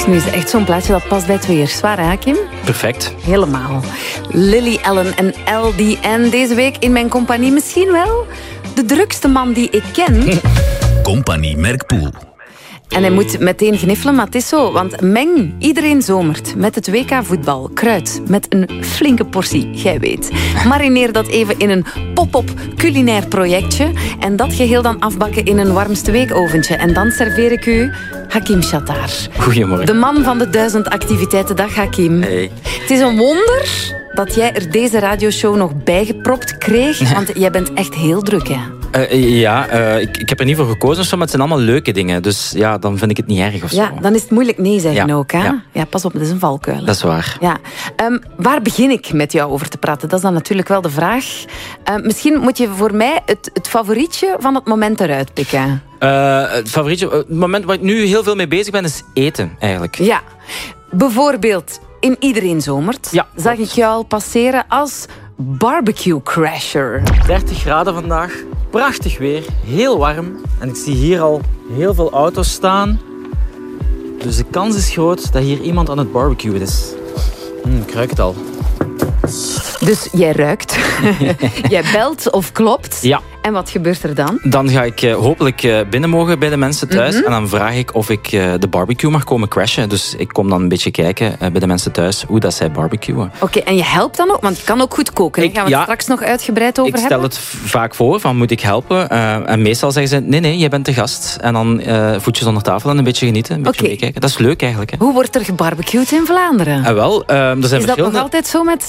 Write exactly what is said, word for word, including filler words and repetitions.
nu is echt zo'n plaatje dat past bij twee jaar zwaar, hè, Kim? Perfect. Helemaal. Lily Allen en L D N deze week in mijn compagnie. Misschien wel de drukste man die ik ken. Compagnie Merkpoel. En hij moet meteen gniffelen, maar het is zo. Want meng iedereen zomert met het W K voetbal. Kruid met een flinke portie, jij weet. Marineer dat even in een pop-up culinair projectje. En dat geheel dan afbakken in een warmste weekoventje. En dan serveer ik u Hakim Shatar. Goedemorgen. De man van de duizend activiteiten. Dag Hakim. Hey. Het is een wonder dat jij er deze radioshow nog bijgepropt kreeg. Want jij bent echt heel druk, hè? Uh, ja, uh, ik, ik heb er niet voor gekozen, maar het zijn allemaal leuke dingen. Dus ja, dan vind ik het niet erg of zo. Ja, dan is het moeilijk nee zeggen ja. ook. Hè? Ja. Ja. pas op, dat is een valkuil. Dat is waar. Ja. Um, waar begin ik met jou over te praten? Dat is dan natuurlijk wel de vraag. Uh, misschien moet je voor mij het, het favorietje van het moment eruit pikken. Uh, het favorietje, het moment waar ik nu heel veel mee bezig ben, is eten, eigenlijk. Ja, bijvoorbeeld in Iedereen Zomert Ja. zag ik jou al passeren als barbecue crasher. dertig graden vandaag, prachtig weer, heel warm. En ik zie hier al heel veel auto's staan. Dus de kans is groot dat hier iemand aan het barbecuen is. Hm, ik ruik het al. Dus jij ruikt, jij belt of klopt. Ja. En wat gebeurt er dan? Dan ga ik uh, hopelijk uh, binnen mogen bij de mensen thuis. Mm-hmm. En dan vraag ik of ik uh, de barbecue mag komen crashen. Dus ik kom dan een beetje kijken uh, bij de mensen thuis hoe dat zij barbecuen. Oké, okay, en je helpt dan ook? Want je kan ook goed koken. Daar gaan we ja, het straks nog uitgebreid over ik hebben. Ik stel het vaak voor, van moet ik helpen? Uh, en meestal zeggen ze, nee, nee, jij bent de gast. En dan uh, voetjes onder tafel en een beetje genieten, een beetje okay. meekijken. Dat is leuk eigenlijk. Hè? Hoe wordt er gebarbecued in Vlaanderen? Uh, wel, uh, er zijn is dat nog altijd zo met